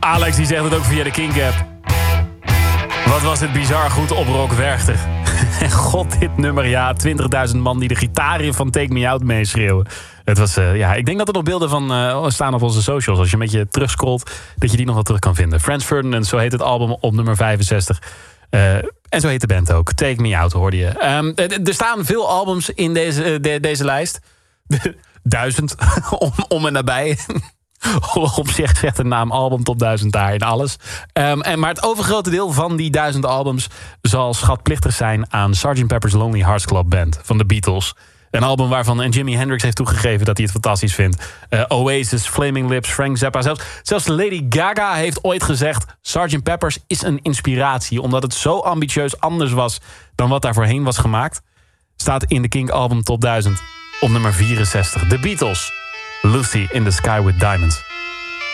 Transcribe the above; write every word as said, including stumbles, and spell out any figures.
Alex die zegt het ook via de Kink-app. Wat was het bizar goed op Rock Werchter. En god, dit nummer, ja, twintigduizend man die de gitaar van Take Me Out meeschreeuwen. Het was, uh, ja, ik denk dat er nog beelden van uh, staan op onze socials. Als je een beetje terugscrollt, dat je die nog wel terug kan vinden. Franz Ferdinand, zo heet het album op nummer vijfenzestig. Uh, en zo heet de band ook. Take Me Out, hoorde je. Um, er staan veel albums in deze, de, deze lijst. Duizend, om, om en nabij. Op zich zegt de naam album top duizend daar in alles. Um, en, maar het overgrote deel van die duizend albums zal schatplichtig zijn aan sergeant Pepper's Lonely Hearts Club Band van de Beatles. Een album waarvan Jimi Hendrix heeft toegegeven dat hij het fantastisch vindt. Uh, Oasis, Flaming Lips, Frank Zappa. Zelfs, zelfs Lady Gaga heeft ooit gezegd... sergeant Pepper's is een inspiratie, omdat het zo ambitieus anders was dan wat daar voorheen was gemaakt. Staat in de Kink album top duizend op nummer vierenzestig. The Beatles, Lucy in the Sky with Diamonds.